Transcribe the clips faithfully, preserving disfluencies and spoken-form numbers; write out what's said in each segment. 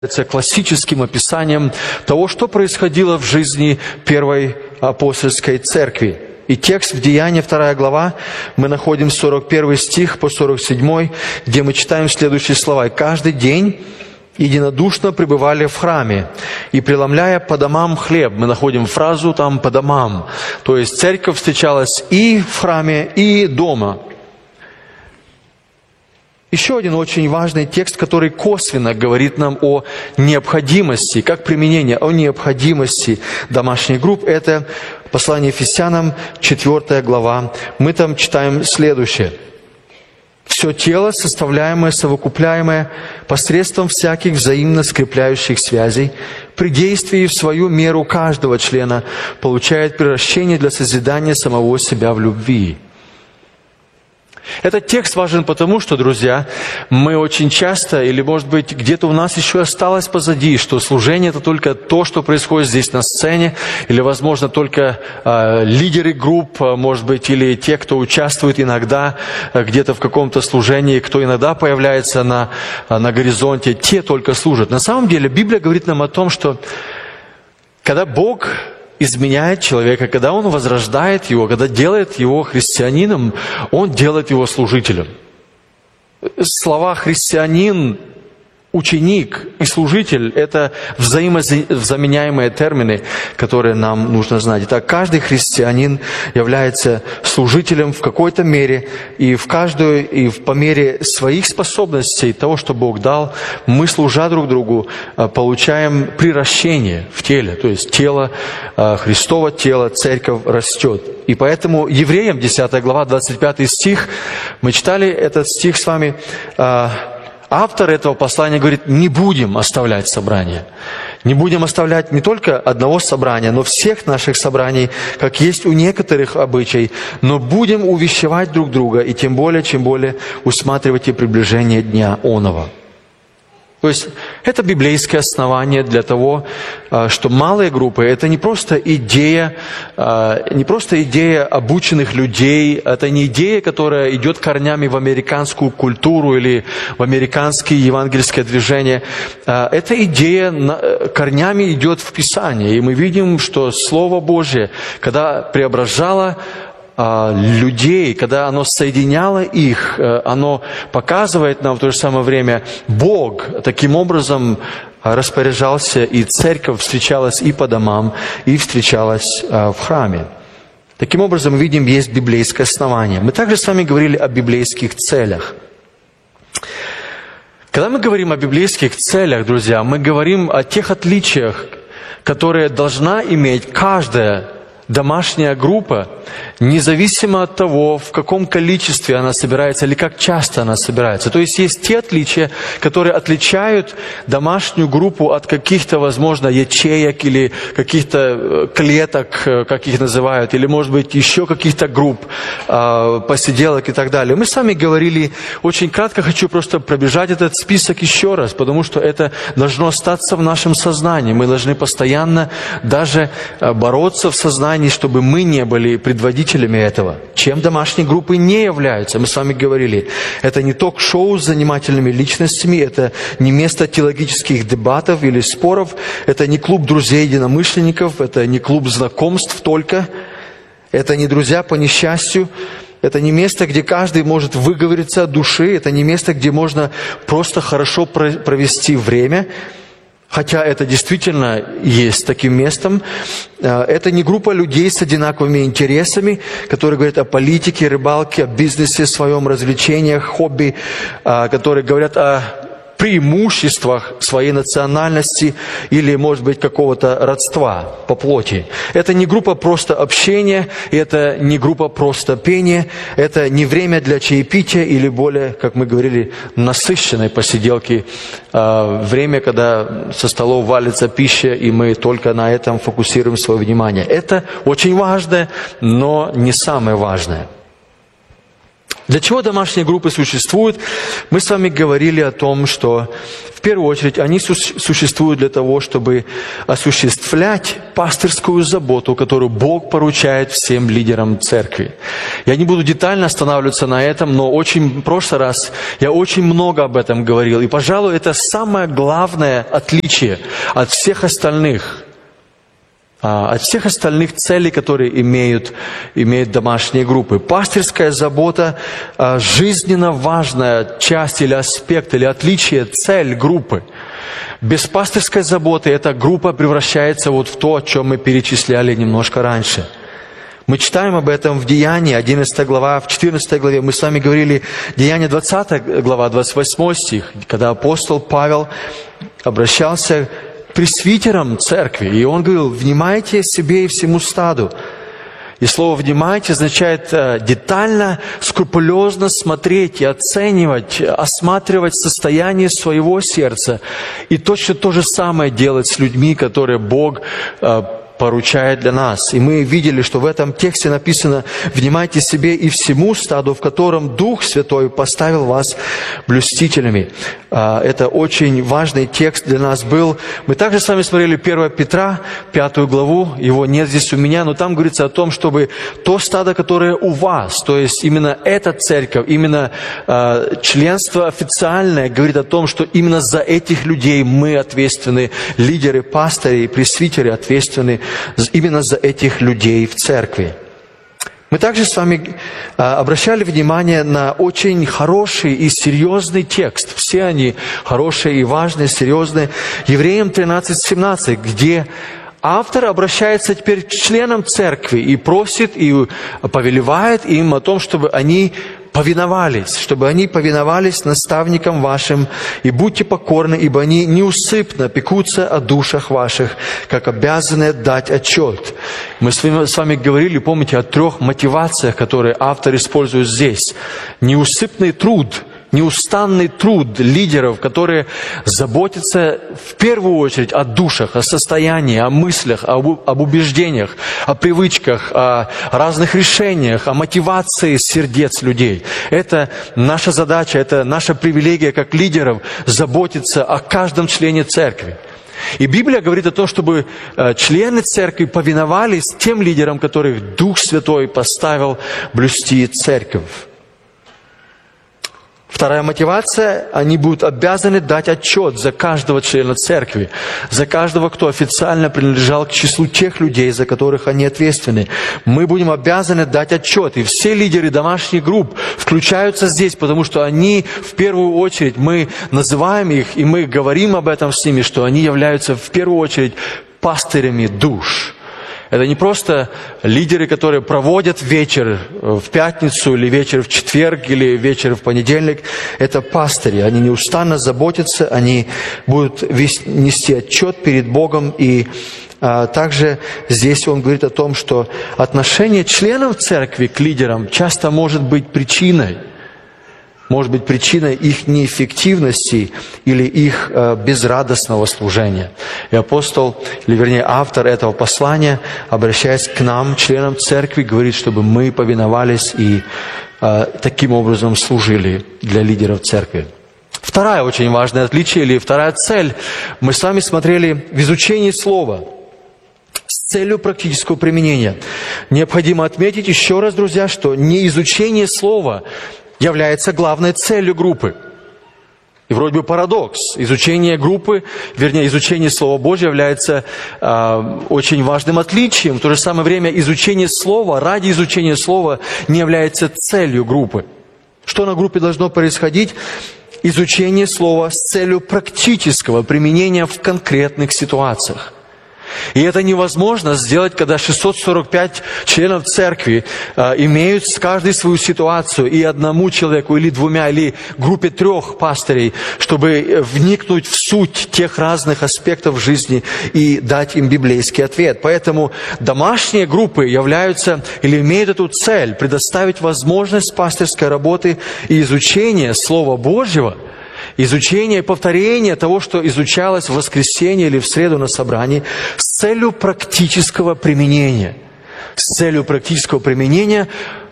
Это классическим описанием того, что происходило в жизни первой апостольской церкви. И текст в Деяния, вторая глава, мы находим сорок первый стих по сорок седьмой, где мы читаем следующие слова. «И каждый день единодушно пребывали в храме, и преломляя по домам хлеб». Мы находим фразу там «по домам». То есть церковь встречалась и в храме, и дома. Еще один очень важный текст, который косвенно говорит нам о необходимости, как применение, о необходимости домашних групп, это послание Ефесянам, четвёртая глава. Мы там читаем следующее. «Все тело, составляемое, совокупляемое посредством всяких взаимно скрепляющих связей, при действии в свою меру каждого члена получает приращение для созидания самого себя в любви». Этот текст важен потому, что, друзья, мы очень часто, или, может быть, где-то у нас еще осталось позади, что служение – это только то, что происходит здесь на сцене, или, возможно, только э, лидеры групп, может быть, или те, кто участвует иногда э, где-то в каком-то служении, кто иногда появляется на, э, на горизонте, те только служат. На самом деле, Библия говорит нам о том, что когда Бог изменяет человека, когда Он возрождает его, когда делает его христианином, Он делает его служителем. Слова «христианин», «ученик» и «служитель» — это взаимозаменяемые термины, которые нам нужно знать. Итак, каждый христианин является служителем в какой-то мере, и в каждую, и по мере своих способностей, того, что Бог дал, мы, служа друг другу, получаем приращение в теле, то есть тело, Христово тело, церковь растет. И поэтому Евреям, десятая глава, двадцать пятый стих, мы читали этот стих с вами. Автор этого послания говорит: не будем оставлять собрания. Не будем оставлять не только одного собрания, но всех наших собраний, как есть у некоторых обычай, но будем увещевать друг друга, и тем более, чем более усматривайте приближение дня оного. То есть это библейское основание для того, что малые группы — это не просто идея, не просто идея обученных людей, это не идея, которая идет корнями в американскую культуру или в американское евангельское движение. Эта идея корнями идет в Писании, и мы видим, что Слово Божье, когда преображало людей, когда оно соединяло их, оно показывает нам в то же самое время, Бог таким образом распоряжался, и церковь встречалась и по домам, и встречалась в храме. Таким образом, видим, есть библейское основание. Мы также с вами говорили о библейских целях. Когда мы говорим о библейских целях, друзья, мы говорим о тех отличиях, которые должна иметь каждая домашняя группа, независимо от того, в каком количестве она собирается или как часто она собирается. То есть есть те отличия, которые отличают домашнюю группу от каких-то, возможно, ячеек или каких-то клеток, как их называют, или, может быть, еще каких-то групп, посиделок и так далее. Мы с вами говорили, очень кратко хочу просто пробежать этот список еще раз, потому что это должно остаться в нашем сознании. Мы должны постоянно даже бороться в сознании, чтобы мы не были предводителями этого. Чем домашние группы не являются? Мы с вами говорили, это не ток-шоу с занимательными личностями, это не место теологических дебатов или споров, это не клуб друзей-единомышленников, это не клуб знакомств только, это не друзья по несчастью, это не место, где каждый может выговориться от души, это не место, где можно просто хорошо провести время. Хотя это действительно есть таким местом. Это не группа людей с одинаковыми интересами, которые говорят о политике, рыбалке, о бизнесе, своем развлечениях, хобби, которые говорят о преимуществах своей национальности или, может быть, какого-то родства по плоти. Это не группа просто общения, это не группа просто пения, это не время для чаепития или более, как мы говорили, насыщенной посиделки, время, когда со столов валится пища, и мы только на этом фокусируем свое внимание. Это очень важное, но не самое важное. Для чего домашние группы существуют? Мы с вами говорили о том, что в первую очередь они су- существуют для того, чтобы осуществлять пастырскую заботу, которую Бог поручает всем лидерам церкви. Я не буду детально останавливаться на этом, но очень в прошлый раз я очень много об этом говорил. И, пожалуй, это самое главное отличие от всех остальных от всех остальных целей, которые имеют, имеют домашние группы. Пастырская забота – жизненно важная часть или аспект, или отличие, цель группы. Без пастырской заботы эта группа превращается вот в то, о чем мы перечисляли немножко раньше. Мы читаем об этом в Деянии, одиннадцатая глава, в четырнадцатой главе. Мы с вами говорили, Деяние двадцатая глава, двадцать восьмой стих, когда апостол Павел обращался пресвитером церкви, и он говорил: «Внимайте себе и всему стаду». И слово «внимайте» означает детально, скрупулезно смотреть и оценивать, осматривать состояние своего сердца. И точно то же самое делать с людьми, которые Бог поручает для нас. И мы видели, что в этом тексте написано: «Внимайте себе и всему стаду, в котором Дух Святой поставил вас блюстителями». Это очень важный текст для нас был. Мы также с вами смотрели первое Петра, пятую главу. Его нет здесь у меня, но там говорится о том, чтобы то стадо, которое у вас, то есть именно эта церковь, именно членство официальное, говорит о том, что именно за этих людей мы ответственны, лидеры, пастыри, пресвитеры ответственны именно за этих людей в церкви. Мы также с вами обращали внимание на очень хороший и серьезный текст. Все они хорошие и важные, серьезные. Евреям тринадцать семнадцать, где автор обращается теперь к членам церкви и просит, и повелевает им о том, чтобы они повиновались, чтобы они повиновались наставникам вашим, и будьте покорны, ибо они неусыпно пекутся о душах ваших, как обязаны дать отчет. Мы с вами, с вами говорили, помните, о трех мотивациях, которые автор использует здесь. Неусыпный труд, неустанный труд лидеров, которые заботятся в первую очередь о душах, о состоянии, о мыслях, об, об убеждениях, о привычках, о разных решениях, о мотивации сердец людей. Это наша задача, это наша привилегия как лидеров заботиться о каждом члене церкви. И Библия говорит о том, чтобы члены церкви повиновались тем лидерам, которых Дух Святой поставил блюсти церковь. Вторая мотивация, они будут обязаны дать отчет за каждого члена церкви, за каждого, кто официально принадлежал к числу тех людей, за которых они ответственны. Мы будем обязаны дать отчет. И все лидеры домашних групп включаются здесь, потому что они, в первую очередь, мы называем их, и мы говорим об этом с ними, что они являются, в первую очередь, пастырями душ. Это не просто лидеры, которые проводят вечер в пятницу, или вечер в четверг, или вечер в понедельник. Это пастыри. Они неустанно заботятся, они будут нести отчет перед Богом. И а, также здесь он говорит о том, что отношение членов церкви к лидерам часто может быть причиной, может быть причиной их неэффективности или их э, безрадостного служения. И апостол, или вернее автор этого послания, обращаясь к нам, членам церкви, говорит, чтобы мы повиновались и э, таким образом служили для лидеров церкви. Второе очень важное отличие, или вторая цель, мы с вами смотрели в изучении слова с целью практического применения. Необходимо отметить еще раз, друзья, что не изучение слова является главной целью группы. И вроде бы парадокс. Изучение группы, вернее, изучение Слова Божьего является э, очень важным отличием. В то же самое время изучение Слова, ради изучения Слова не является целью группы. Что на группе должно происходить? Изучение Слова с целью практического применения в конкретных ситуациях. И это невозможно сделать, когда шестьсот сорок пять членов церкви э, имеют каждый свою ситуацию, и одному человеку, или двумя, или группе трех пастырей, чтобы вникнуть в суть тех разных аспектов жизни и дать им библейский ответ. Поэтому домашние группы являются или имеют эту цель предоставить возможность пастырской работы и изучения Слова Божьего, изучение и повторение того, что изучалось в воскресенье или в среду на собрании, с целью практического применения. С целью практического применения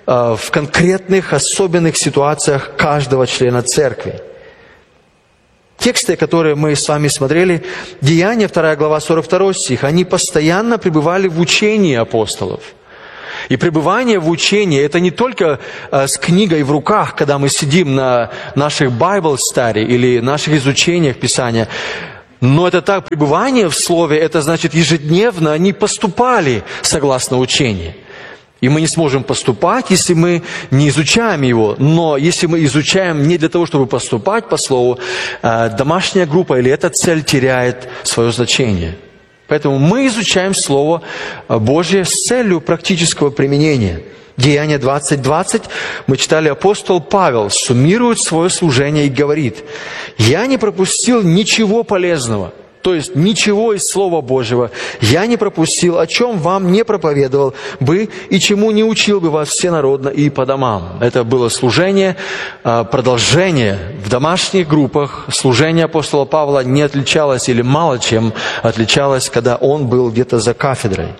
в конкретных, особенных ситуациях каждого члена церкви. Тексты, которые мы с вами смотрели, Деяния, вторая глава, сорок второй стих, они постоянно пребывали в учении апостолов. И пребывание в учении – это не только э, с книгой в руках, когда мы сидим на наших Bible Study или наших изучениях Писания, но это так, пребывание в Слове, это значит ежедневно они поступали согласно учению. И мы не сможем поступать, если мы не изучаем его. Но если мы изучаем не для того, чтобы поступать по Слову, э, домашняя группа или эта цель теряет свое значение. Поэтому мы изучаем Слово Божье с целью практического применения. Деяния двадцать двадцать, мы читали, апостол Павел суммирует свое служение и говорит: «Я не пропустил ничего полезного». То есть ничего из Слова Божьего я не пропустил, о чем вам не проповедовал бы и чему не учил бы вас всенародно и по домам. Это было служение, продолжение в домашних группах. Служение апостола Павла не отличалось или мало чем отличалось, когда он был где-то за кафедрой.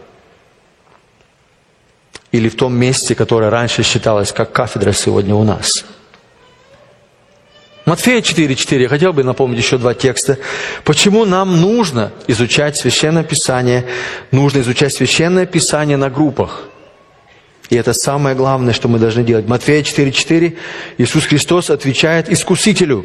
Или в том месте, которое раньше считалось как кафедра сегодня у нас. Матфея четыре четыре. Я хотел бы напомнить еще два текста. Почему нам нужно изучать Священное Писание? Нужно изучать Священное Писание на группах. И это самое главное, что мы должны делать. Матфея четыре четыре. Иисус Христос отвечает искусителю.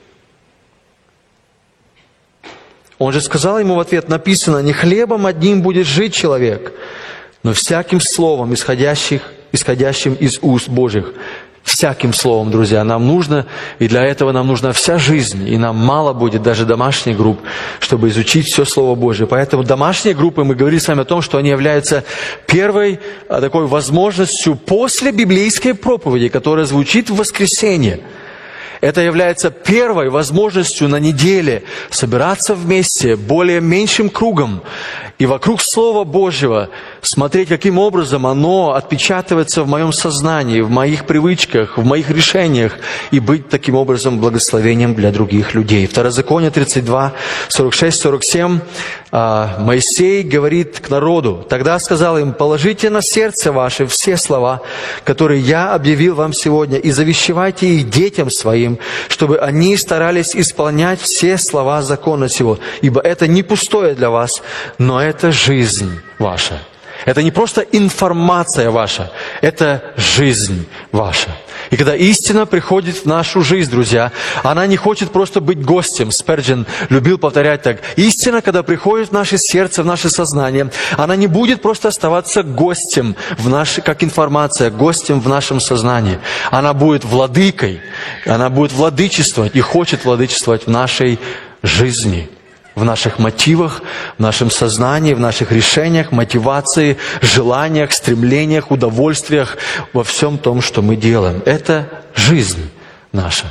Он же сказал ему в ответ, написано: «Не хлебом одним будет жить человек, но всяким словом, исходящих, исходящим из уст Божьих». Всяким словом, друзья, нам нужно, и для этого нам нужна вся жизнь, и нам мало будет даже домашних групп, чтобы изучить все Слово Божие. Поэтому домашние группы, мы говорили с вами о том, что они являются первой такой возможностью после библейской проповеди, которая звучит в воскресенье. Это является первой возможностью на неделе собираться вместе более меньшим кругом и вокруг Слова Божьего смотреть, каким образом оно отпечатывается в моем сознании, в моих привычках, в моих решениях, и быть таким образом благословением для других людей. Второзаконие тридцать два, сорок шесть, сорок семь. Моисей говорит к народу: «Тогда сказал им: положите на сердце ваше все слова, которые я объявил вам сегодня, и завещевайте их детям своим, чтобы они старались исполнять все слова закона сего, ибо это не пустое для вас, но это жизнь ваша». Это не просто информация ваша, это жизнь ваша. И когда истина приходит в нашу жизнь, друзья, она не хочет просто быть гостем. Спurgeon любил повторять так: истина, когда приходит в наше сердце, в наше сознание, она не будет просто оставаться гостем, в наше, как информация, гостем в нашем сознании. Она будет владыкой, она будет владычествовать и хочет владычествовать в нашей жизни. В наших мотивах, в нашем сознании, в наших решениях, мотивации, желаниях, стремлениях, удовольствиях, во всем том, что мы делаем. Это жизнь наша.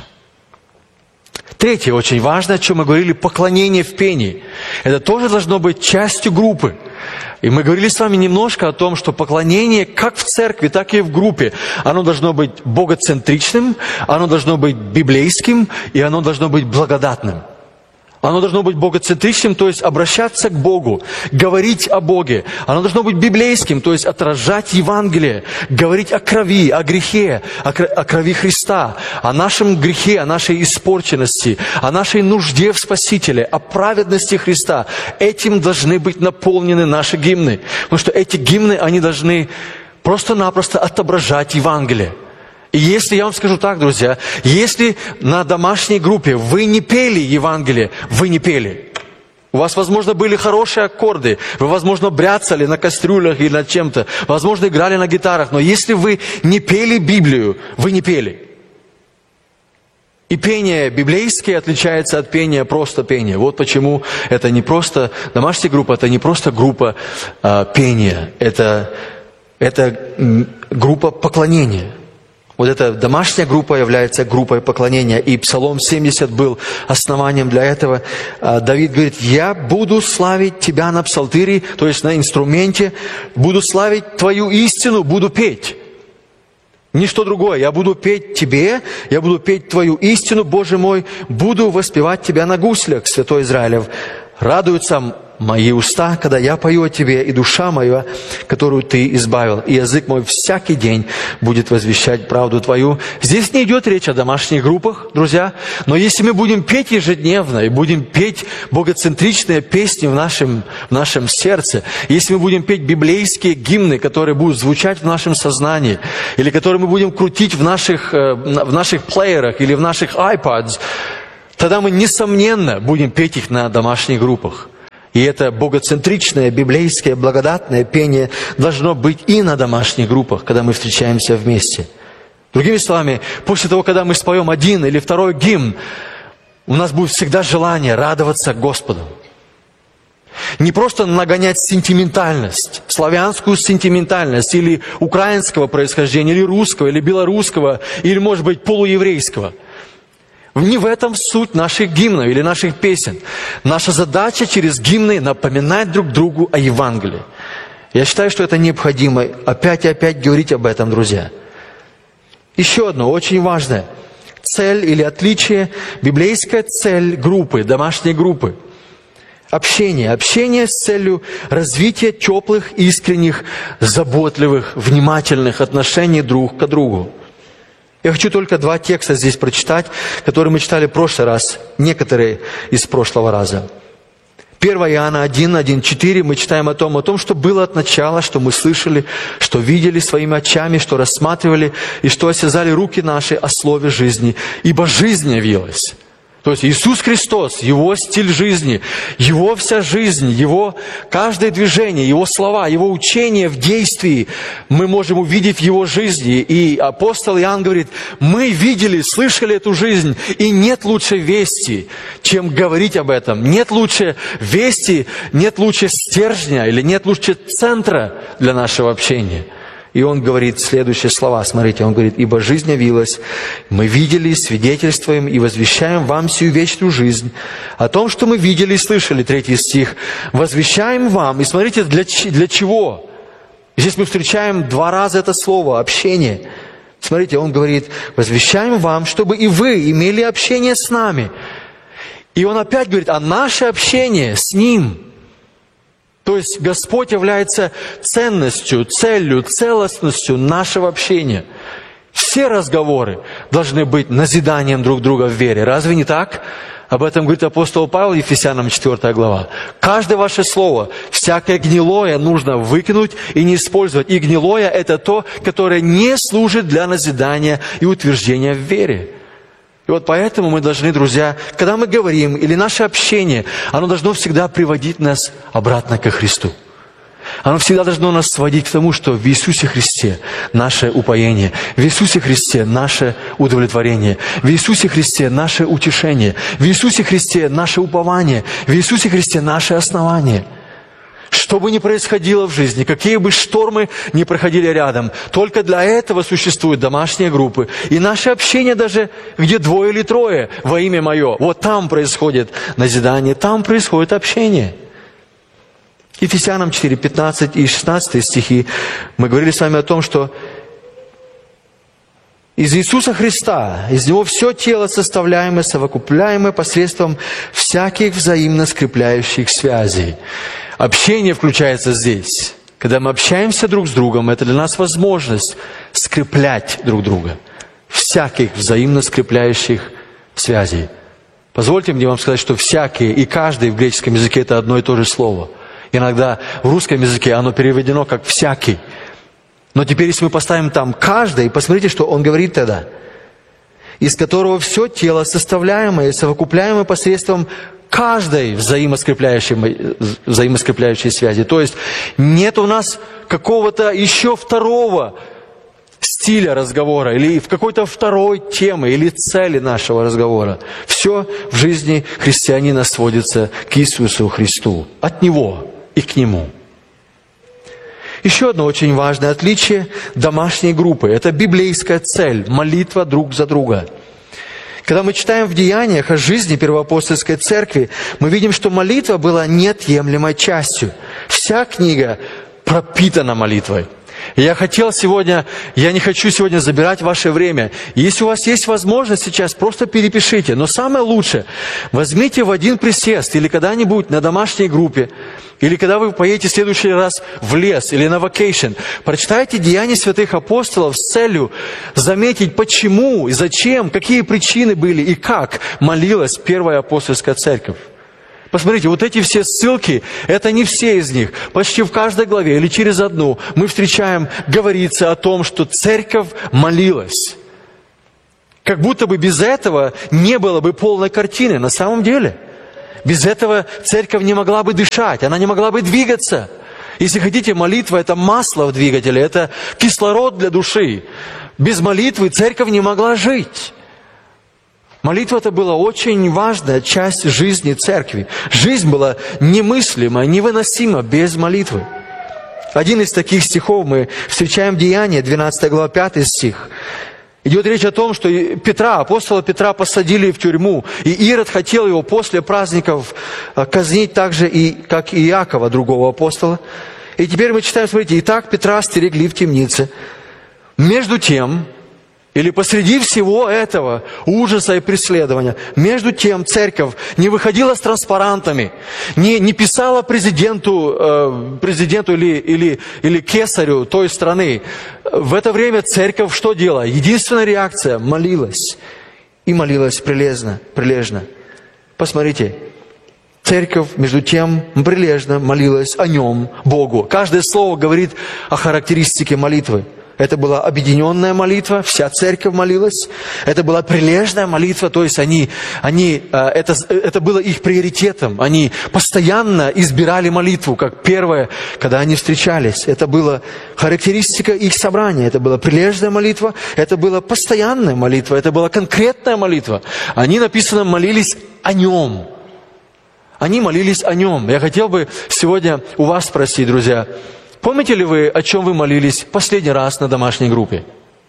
Третье, очень важное, о чем мы говорили, поклонение в пении. Это тоже должно быть частью группы. И мы говорили с вами немножко о том, что поклонение как в церкви, так и в группе, оно должно быть богоцентричным, оно должно быть библейским, и оно должно быть благодатным. Оно должно быть богоцентричным, то есть обращаться к Богу, говорить о Боге. Оно должно быть библейским, то есть отражать Евангелие, говорить о крови, о грехе, о крови Христа, о нашем грехе, о нашей испорченности, о нашей нужде в Спасителе, о праведности Христа. Этим должны быть наполнены наши гимны, потому что эти гимны, они должны просто-напросто отображать Евангелие. И если, я вам скажу так, друзья, если на домашней группе вы не пели Евангелие, вы не пели. У вас, возможно, были хорошие аккорды, вы, возможно, бряцали на кастрюлях или над чем-то, возможно, играли на гитарах, но если вы не пели Библию, вы не пели. И пение библейское отличается от пения просто пения. Вот почему это не просто домашняя группа, это не просто группа а, пения, это, это группа поклонения. Вот эта домашняя группа является группой поклонения. И Псалом семьдесят был основанием для этого. Давид говорит: «Я буду славить Тебя на псалтире», то есть на инструменте, «буду славить Твою истину, буду петь». Ничто другое. Я буду петь Тебе, я буду петь Твою истину, Боже мой, буду воспевать Тебя на гуслях, Святой Израилев. Радуются мои уста, когда я пою о Тебе, и душа моя, которую Ты избавил, и язык мой всякий день будет возвещать правду Твою». Здесь не идет речь о домашних группах, друзья, но если мы будем петь ежедневно, и будем петь богоцентричные песни в нашем, в нашем сердце, если мы будем петь библейские гимны, которые будут звучать в нашем сознании, или которые мы будем крутить в наших, в наших плеерах или в наших iPads, тогда мы, несомненно, будем петь их на домашних группах. И это богоцентричное, библейское, благодатное пение должно быть и на домашних группах, когда мы встречаемся вместе. Другими словами, после того, когда мы споем один или второй гимн, у нас будет всегда желание радоваться Господу. Не просто нагонять сентиментальность, славянскую сентиментальность, или украинского происхождения, или русского, или белорусского, или, может быть, полуеврейского. Не в этом суть наших гимнов или наших песен. Наша задача через гимны напоминать друг другу о Евангелии. Я считаю, что это необходимо опять и опять говорить об этом, друзья. Еще одно очень важное. Цель или отличие, библейская цель группы, домашней группы. Общение. Общение с целью развития теплых, искренних, заботливых, внимательных отношений друг к другу. Я хочу только два текста здесь прочитать, которые мы читали в прошлый раз, некоторые из прошлого раза. первое Иоанна один, один, четыре мы читаем о том, о том, что было от начала, что мы слышали, что видели своими очами, что рассматривали, и что осязали руки наши о слове жизни, ибо жизнь явилась. То есть Иисус Христос, Его стиль жизни, Его вся жизнь, Его каждое движение, Его слова, Его учение в действии мы можем увидеть в Его жизни. И апостол Иоанн говорит, мы видели, слышали эту жизнь, и нет лучше вести, чем говорить об этом. Нет лучше вести, нет лучше стержня или нет лучше центра для нашего общения. И он говорит следующие слова, смотрите, он говорит, «Ибо жизнь явилась, мы видели, свидетельствуем и возвещаем вам сию вечную жизнь, о том, что мы видели и слышали», третий стих, «возвещаем вам». И смотрите, для, для чего? Здесь мы встречаем два раза это слово, общение. Смотрите, он говорит, «возвещаем вам, чтобы и вы имели общение с нами». И он опять говорит, а наше общение с Ним. То есть Господь является ценностью, целью, целостностью нашего общения. Все разговоры должны быть назиданием друг друга в вере. Разве не так? Об этом говорит апостол Павел, Ефесянам четвёртая глава. Каждое ваше слово, всякое гнилое нужно выкинуть и не использовать. И гнилое – это то, которое не служит для назидания и утверждения в вере. И вот поэтому мы должны, друзья, когда мы говорим, или наше общение, оно должно всегда приводить нас обратно ко Христу. Оно всегда должно нас сводить к тому, что в Иисусе Христе наше упоение, в Иисусе Христе наше удовлетворение, в Иисусе Христе наше утешение, в Иисусе Христе наше упование, в Иисусе Христе наше основание. Что бы ни происходило в жизни, какие бы штормы ни проходили рядом, только для этого существуют домашние группы. И наше общение даже, где двое или трое во имя Мое, вот там происходит назидание, там происходит общение. Ефесянам четыре, пятнадцать и шестнадцать стихи мы говорили с вами о том, что из Иисуса Христа, из Него все тело составляемое, совокупляемое посредством всяких взаимно скрепляющих связей. Общение включается здесь. Когда мы общаемся друг с другом, это для нас возможность скреплять друг друга. Всяких взаимно скрепляющих связей. Позвольте мне вам сказать, что всякие и каждый в греческом языке это одно и то же слово. Иногда в русском языке оно переведено как «всякий». Но теперь, если мы поставим там «каждый», посмотрите, что он говорит тогда. «Из которого все тело составляемое и совокупляемое посредством каждой взаимоскрепляющей, взаимоскрепляющей связи». То есть нет у нас какого-то еще второго стиля разговора или в какой-то второй темы или цели нашего разговора. Все в жизни христианина сводится к Иисусу Христу. От Него и к Нему. Еще одно очень важное отличие домашней группы. Это библейская цель, молитва друг за друга. Когда мы читаем в Деяниях о жизни первоапостольской церкви, мы видим, что молитва была неотъемлемой частью. Вся книга пропитана молитвой. И я хотел сегодня, я не хочу сегодня забирать ваше время. Если у вас есть возможность сейчас, просто перепишите. Но самое лучшее, возьмите в один присест или когда-нибудь на домашней группе, или когда вы поедете в следующий раз в лес или на вакейшн, прочитайте Деяния святых апостолов с целью заметить, почему и зачем, какие причины были и как молилась Первая апостольская церковь. Посмотрите, вот эти все ссылки, это не все из них. Почти в каждой главе или через одну мы встречаем, говорится о том, что церковь молилась. Как будто бы без этого не было бы полной картины. На самом деле, без этого церковь не могла бы дышать, она не могла бы двигаться. Если хотите, молитва – это масло в двигателе, это кислород для души. Без молитвы церковь не могла жить. Молитва – это была очень важная часть жизни церкви. Жизнь была немыслима, невыносима без молитвы. Один из таких стихов мы встречаем в Деяниях, двенадцатая глава, пятый стих. Идет речь о том, что Петра, апостола Петра посадили в тюрьму, и Ирод хотел его после праздников казнить так же, и, как и Иакова, другого апостола. И теперь мы читаем, смотрите, «Итак, Петра стерегли в темнице. Между тем...» Или посреди всего этого ужаса и преследования, между тем церковь не выходила с транспарантами, не, не писала президенту, э, президенту или, или, или кесарю той страны. В это время церковь что делала? Единственная реакция – молилась. И молилась прилежно, прилежно. Посмотрите, церковь, между тем, прилежно молилась о нем, Богу. Каждое слово говорит о характеристике молитвы. Это была объединенная молитва, вся церковь молилась. Это была прилежная молитва, то есть они, они, это, это было их приоритетом. Они постоянно избирали молитву, как первое, когда они встречались. Это была характеристика их собрания. Это была прилежная молитва, это была постоянная молитва, это была конкретная молитва. Они, написано, молились о нем. Они молились о нем. Я хотел бы сегодня у вас спросить, друзья, помните ли вы, о чем вы молились последний раз на домашней группе?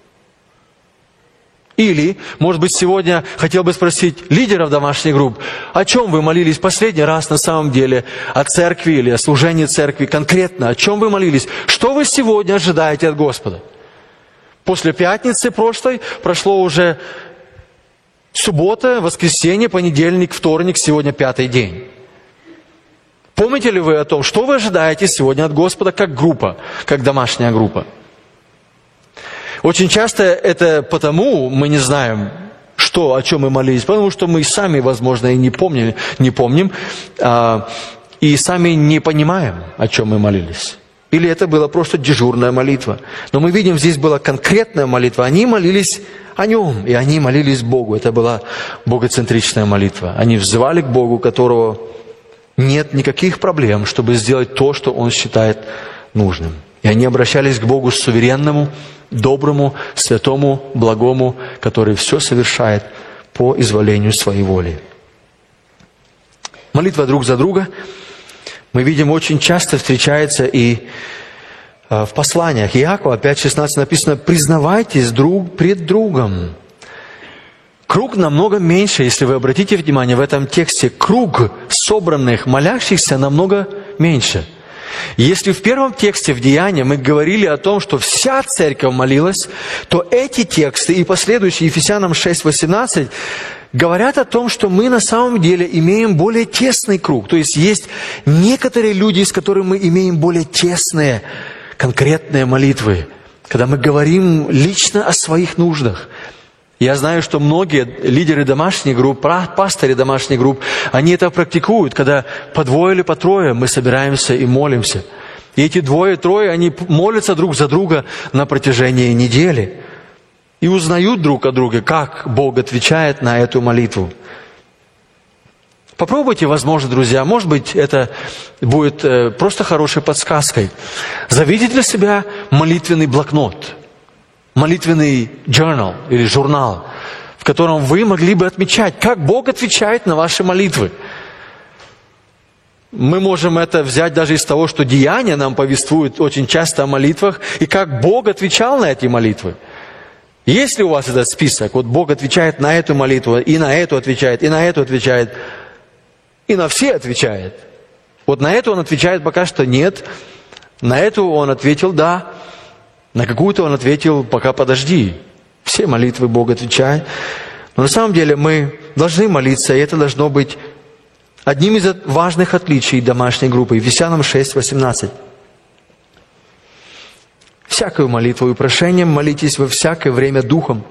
Или, может быть, сегодня хотел бы спросить лидеров домашних групп, о чем вы молились последний раз на самом деле? О церкви или о служении церкви? Конкретно, о чем вы молились? Что вы сегодня ожидаете от Господа? После пятницы прошлой прошло уже суббота, воскресенье, понедельник, вторник, сегодня пятый день. Помните ли вы о том, что вы ожидаете сегодня от Господа как группа, как домашняя группа? Очень часто это потому мы не знаем, что, о чем мы молились, потому что мы сами, возможно, и не помним, не помним а, и сами не понимаем, о чем мы молились. Или это была просто дежурная молитва. Но мы видим, здесь была конкретная молитва. Они молились о нем, и они молились Богу. Это была богоцентричная молитва. Они взывали к Богу, которого нет никаких проблем, чтобы сделать то, что Он считает нужным. И они обращались к Богу суверенному, доброму, святому, благому, который все совершает по изволению своей воли. Молитва друг за друга, мы видим, очень часто встречается и в посланиях. Иакова пять шестнадцать написано: «Признавайтесь друг пред другом». Круг намного меньше, если вы обратите внимание, в этом тексте круг собранных, молящихся намного меньше. Если в первом тексте в Деяниях мы говорили о том, что вся церковь молилась, то эти тексты и последующие Ефесянам шесть восемнадцать говорят о том, что мы на самом деле имеем более тесный круг. То есть есть некоторые люди, с которыми мы имеем более тесные, конкретные молитвы, когда мы говорим лично о своих нуждах. Я знаю, что многие лидеры домашних групп, пасторы домашних групп, они это практикуют, когда по двое или по трое мы собираемся и молимся. И эти двое-трое, они молятся друг за друга на протяжении недели. И узнают друг о друге, как Бог отвечает на эту молитву. Попробуйте, возможно, друзья, может быть, это будет э, просто хорошей подсказкой. Заведите для себя молитвенный блокнот. Молитвенный journal или журнал, в котором вы могли бы отмечать, как Бог отвечает на ваши молитвы. Мы можем это взять даже из того, что Деяния нам повествуют очень часто о молитвах, и как Бог отвечал на эти молитвы. Есть ли у вас этот список? Вот Бог отвечает на эту молитву, и на эту отвечает, и на эту отвечает, и на все отвечает. Вот на эту Он отвечает пока что нет, на эту Он ответил да. На какую-то он ответил: пока подожди. Все молитвы Бог отвечает. Но на самом деле мы должны молиться, и это должно быть одним из важных отличий домашней группы. Ефесянам шесть восемнадцать. Всякую молитву и прошением молитесь во всякое время духом.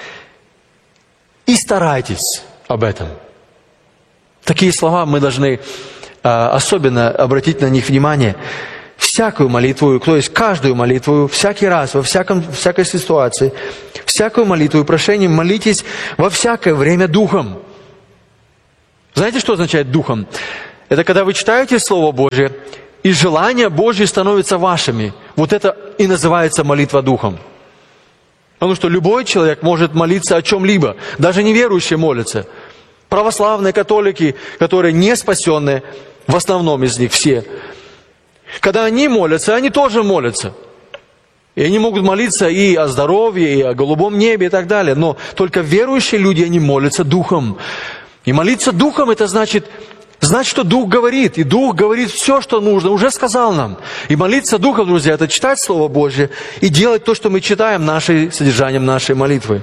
И старайтесь об этом. Такие слова мы должны а, особенно обратить на них внимание. Всякую молитву, то есть каждую молитву, всякий раз, во всяком, всякой ситуации, всякую молитву и прошение молитесь во всякое время духом. Знаете, что означает духом? Это когда вы читаете Слово Божие, и желания Божьи становятся вашими. Вот это и называется молитва духом. Потому что любой человек может молиться о чем-либо. Даже неверующие молятся. Православные, католики, которые не спасенные, в основном из них все. Когда они молятся, они тоже молятся. И они могут молиться и о здоровье, и о голубом небе, и так далее. Но только верующие люди, они молятся духом. И молиться духом, это значит, знать, что Дух говорит. И Дух говорит все, что нужно, уже сказал нам. И молиться духом, друзья, это читать Слово Божье и делать то, что мы читаем, нашей, содержанием нашей молитвы.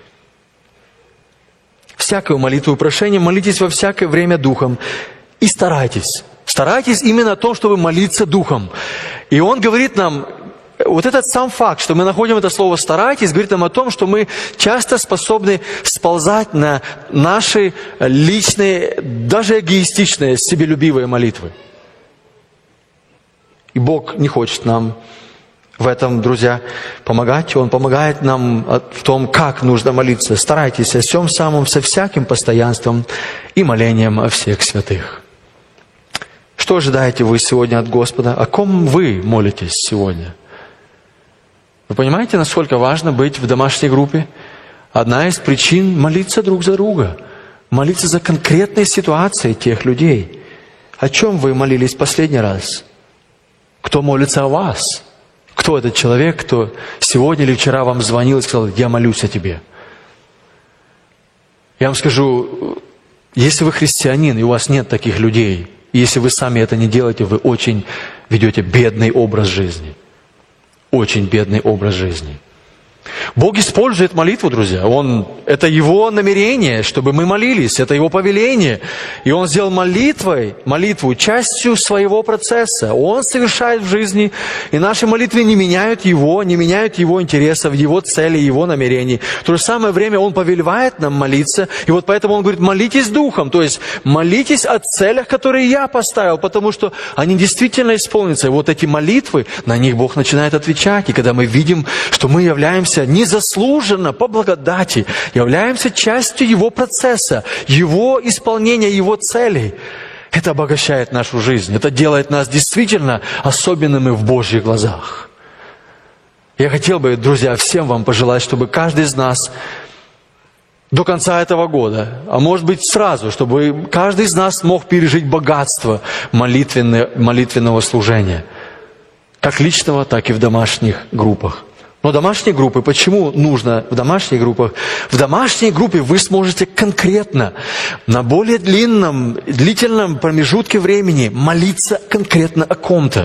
Всякую молитву и прошение молитесь во всякое время духом. И старайтесь. Старайтесь именно о том, чтобы молиться духом. И он говорит нам, вот этот сам факт, что мы находим это слово «старайтесь», говорит нам о том, что мы часто способны сползать на наши личные, даже эгоистичные, себелюбивые молитвы. И Бог не хочет нам в этом, друзья, помогать. Он помогает нам в том, как нужно молиться. Старайтесь о всем самом, со всяким постоянством и молением о всех святых. Что ожидаете вы сегодня от Господа? О ком вы молитесь сегодня? Вы понимаете, насколько важно быть в домашней группе? Одна из причин молиться друг за друга. Молиться за конкретные ситуации тех людей. О чем вы молились последний раз? Кто молится о вас? Кто этот человек, кто сегодня или вчера вам звонил и сказал: я молюсь о тебе? Я вам скажу, если вы христианин, и у вас нет таких людей, и если вы сами это не делаете, вы очень ведете бедный образ жизни. Очень бедный образ жизни. Бог использует молитву, друзья. Он, это Его намерение, чтобы мы молились. Это Его повеление. И Он сделал молитвой, молитву частью своего процесса. Он совершает в жизни. И наши молитвы не меняют Его, не меняют Его интересов, Его цели, Его намерений. В то же самое время Он повелевает нам молиться. И вот поэтому Он говорит: молитесь духом. То есть молитесь о целях, которые я поставил, потому что они действительно исполнятся. И вот эти молитвы, на них Бог начинает отвечать. И когда мы видим, что мы являемся незаслуженно, по благодати, являемся частью Его процесса, Его исполнения, Его целей. Это обогащает нашу жизнь. Это делает нас действительно особенными в Божьих глазах. Я хотел бы, друзья, всем вам пожелать, чтобы каждый из нас до конца этого года, а может быть сразу, чтобы каждый из нас мог пережить богатство молитвенного служения. Как личного, так и в домашних группах. Но домашние группы, почему нужно в домашних группах? В домашней группе вы сможете конкретно, на более длинном, длительном промежутке времени молиться конкретно о ком-то.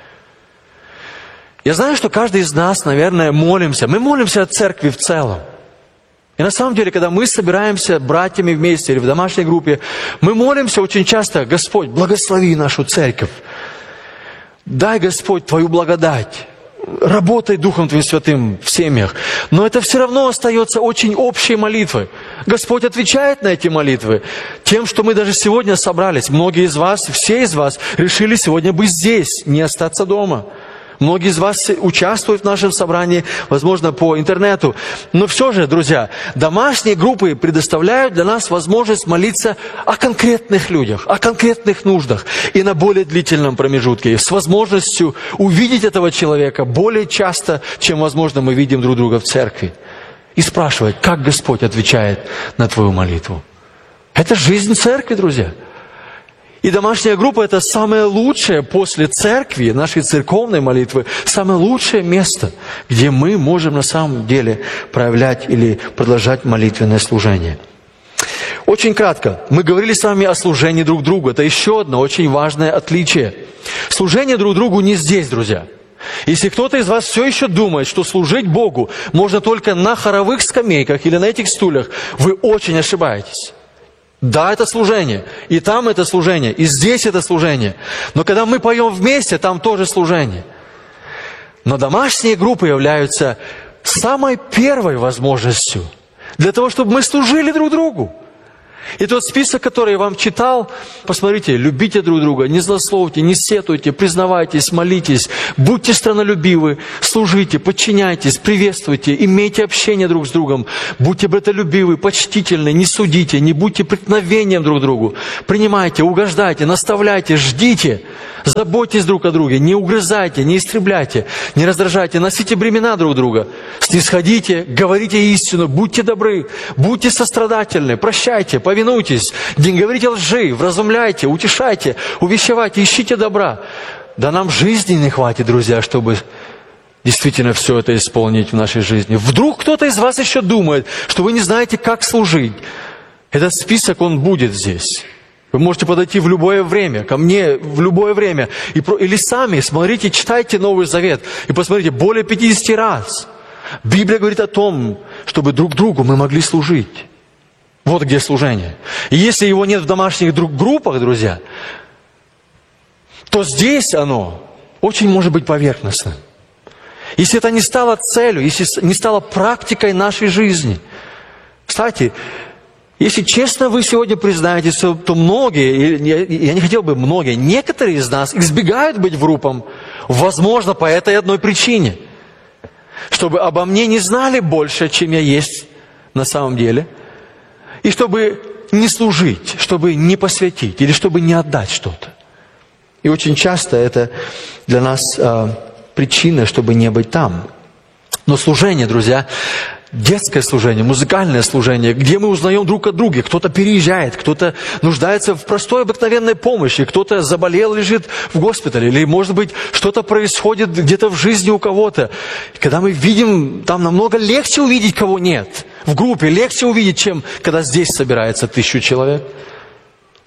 Я знаю, что каждый из нас, наверное, молимся. Мы молимся о церкви в целом. И на самом деле, когда мы собираемся братьями вместе или в домашней группе, мы молимся очень часто: Господь, благослови нашу церковь. Дай, Господь, Твою благодать. Работай Духом Твоим Святым в семьях. Но это все равно остается очень общей молитвой. Господь отвечает на эти молитвы тем, что мы даже сегодня собрались. Многие из вас, все из вас решили сегодня быть здесь, не остаться дома. Многие из вас участвуют в нашем собрании, возможно, по интернету. Но все же, друзья, домашние группы предоставляют для нас возможность молиться о конкретных людях, о конкретных нуждах и на более длительном промежутке, с возможностью увидеть этого человека более часто, чем, возможно, мы видим друг друга в церкви. И спрашивать, как Господь отвечает на твою молитву. Это жизнь церкви, друзья. И домашняя группа – это самое лучшее после церкви, нашей церковной молитвы, самое лучшее место, где мы можем на самом деле проявлять или продолжать молитвенное служение. Очень кратко, мы говорили с вами о служении друг другу. Это еще одно очень важное отличие. Служение друг другу не здесь, друзья. Если кто-то из вас все еще думает, что служить Богу можно только на хоровых скамейках или на этих стульях, вы очень ошибаетесь. Да, это служение. И там это служение, и здесь это служение. Но когда мы поем вместе, там тоже служение. Но домашние группы являются самой первой возможностью для того, чтобы мы служили друг другу. И тот список, который я вам читал, посмотрите, любите друг друга, не злословьте, не сетуйте, признавайтесь, молитесь, будьте страннолюбивы, служите, подчиняйтесь, приветствуйте, имейте общение друг с другом, будьте братолюбивы, почтительны, не судите, не будьте преткновением друг другу, принимайте, угождайте, наставляйте, ждите, заботьтесь друг о друге, не угрызайте, не истребляйте, не раздражайте, носите бремена друг друга, снисходите, говорите истину, будьте добры, будьте сострадательны, прощайте, повинуйтесь, не говорите лжи, вразумляйте, утешайте, увещевайте, ищите добра. Да нам жизни не хватит, друзья, чтобы действительно все это исполнить в нашей жизни. Вдруг кто-то из вас еще думает, что вы не знаете, как служить. Этот список, он будет здесь. Вы можете подойти в любое время, ко мне в любое время. И про... Или сами смотрите, читайте Новый Завет. И посмотрите, более пятидесяти раз. Библия говорит о том, чтобы друг другу мы могли служить. Вот где служение. И если его нет в домашних группах, друзья, то здесь оно очень может быть поверхностным. Если это не стало целью, если не стало практикой нашей жизни. Кстати, если честно вы сегодня признаетесь, то многие, я не хотел бы многие, некоторые из нас избегают быть в группах, возможно, по этой одной причине. Чтобы обо мне не знали больше, чем я есть на самом деле. И чтобы не служить, чтобы не посвятить, или чтобы не отдать что-то. И очень часто это для нас э, причина, чтобы не быть там. Но служение, друзья, детское служение, музыкальное служение, где мы узнаем друг о друге. Кто-то переезжает, кто-то нуждается в простой обыкновенной помощи, кто-то заболел, лежит в госпитале, или, может быть, что-то происходит где-то в жизни у кого-то. И когда мы видим, там намного легче увидеть, кого нет. В группе легче увидеть, чем когда здесь собирается тысячу человек.